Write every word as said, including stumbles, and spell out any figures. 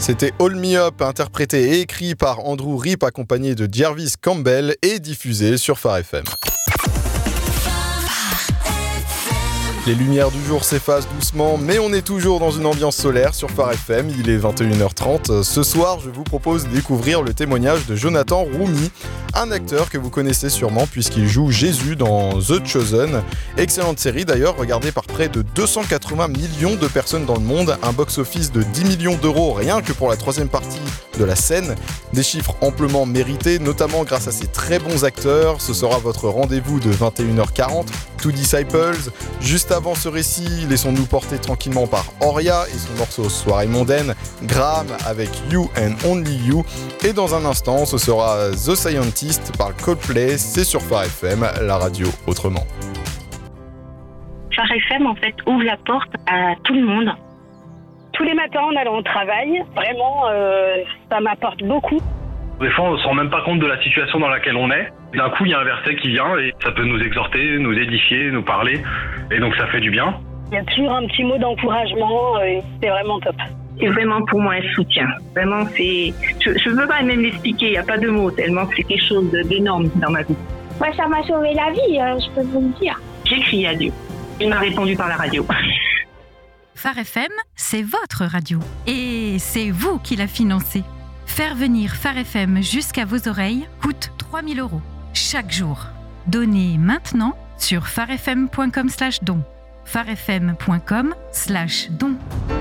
C'était All Me Up, interprété et écrit par Andrew Rip, accompagné de Jervis Campbell et diffusé sur Phare F M. Les lumières du jour s'effacent doucement, mais on est toujours dans une ambiance solaire sur Phare F M. Il est vingt et une heures trente. Ce soir, je vous propose de découvrir le témoignage de Jonathan Roumi, un acteur que vous connaissez sûrement puisqu'il joue Jésus dans The Chosen. Excellente série d'ailleurs, regardée par près de deux cent quatre-vingts millions de personnes dans le monde, un box-office de dix millions d'euros rien que pour la troisième partie de la scène. Des chiffres amplement mérités, notamment grâce à ces très bons acteurs. Ce sera votre rendez-vous de vingt et une heures quarante, Two Disciples. Juste avant ce récit, laissons-nous porter tranquillement par Oria et son morceau Soirée mondaine, Graham avec You and Only You, et dans un instant, ce sera The Scientist par Coldplay. C'est sur Phare F M, la radio autrement. Phare F M, en fait, ouvre la porte à tout le monde. Tous les matins en allant au travail, vraiment, euh, ça m'apporte beaucoup. Des fois, on ne se rend même pas compte de la situation dans laquelle on est. D'un coup, il y a un verset qui vient et ça peut nous exhorter, nous édifier, nous parler. Et donc, ça fait du bien. Il y a toujours un petit mot d'encouragement et c'est vraiment top. C'est vraiment pour moi un soutien. Vraiment, c'est... Je ne peux pas même l'expliquer, il n'y a pas de mots, tellement c'est quelque chose d'énorme dans ma vie. Moi, ça m'a sauvé la vie, euh, je peux vous le dire. J'ai crié à Dieu. Il m'a répondu par la radio. Phare F M, c'est votre radio. Et c'est vous qui la financez. Faire venir Phare F M jusqu'à vos oreilles coûte trois mille euros chaque jour. Donnez maintenant sur pharefm point com slash don. pharefm point com slash don.